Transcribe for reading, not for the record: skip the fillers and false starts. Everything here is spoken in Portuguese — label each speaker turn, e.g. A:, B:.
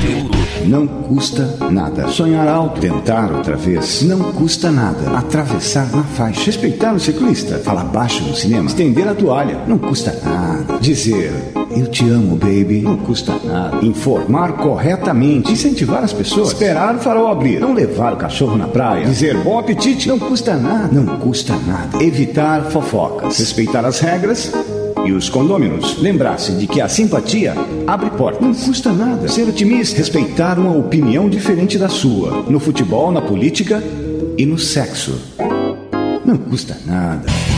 A: conteúdo.
B: Não custa nada. Sonhar alto, tentar outra vez, não custa nada. Atravessar na faixa, respeitar o ciclista, falar baixo no cinema, estender a toalha, não custa nada. Dizer eu te amo, baby, não custa nada. Informar corretamente, incentivar as pessoas, esperar o farol abrir, não levar o cachorro na praia, dizer bom apetite, não custa nada. Não custa nada. Evitar fofocas, respeitar as regras e os condôminos. Lembrar-se de que a simpatia abre portas. Não custa nada. Ser otimista, respeitar uma opinião diferente da sua, no futebol, na política e no sexo. Não custa nada.